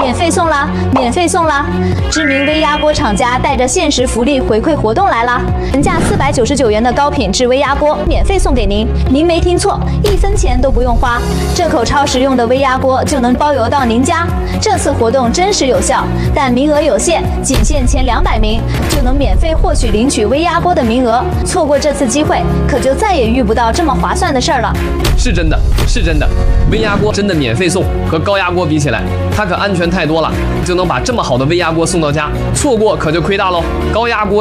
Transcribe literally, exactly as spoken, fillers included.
免费送啦，免费送啦！知名微压锅厂家带着限时福利回馈活动来啦，原价四百九十九元的高品质微压锅免费送给您，您没听错，一分钱都不用花，这口超实用的微压锅就能包邮到您家。这次活动真实有效，但名额有限，仅限前两百名就能免费获取领取微压锅的名额，错过这次机会，可就再也遇不到这么划算的事儿了。 是真的，是真的，微压锅真的免费送，和高压锅比起来，它可安全太多了，就能把这么好的微压锅送到家，错过可就亏大喽。高压锅